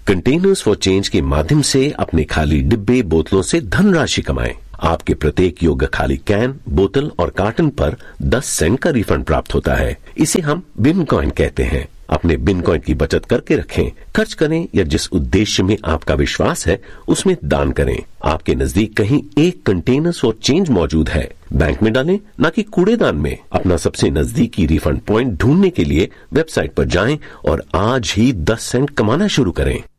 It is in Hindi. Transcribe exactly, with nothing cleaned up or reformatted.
कंटेनर्स फॉर चेंज के माध्यम से अपने खाली डिब्बे बोतलों से धनराशि कमाएं। आपके प्रत्येक योग्य खाली कैन, बोतल और कार्टन पर दस सेंट का रिफंड प्राप्त होता है। इसे हम बिन कॉइन कहते हैं। अपने बिन कॉइन की बचत करके रखें, खर्च करें या जिस उद्देश्य में आपका विश्वास है उसमें दान करें। आपके नजदीक कहीं एक कंटेनर्स फॉर चेंज मौजूद है, बैंक में डालें, न कि कूड़ेदान में। अपना सबसे नजदीकी रिफंड पॉइंट ढूंढने के लिए वेबसाइट पर जाएं और आज ही दस सेंट कमाना शुरू करें।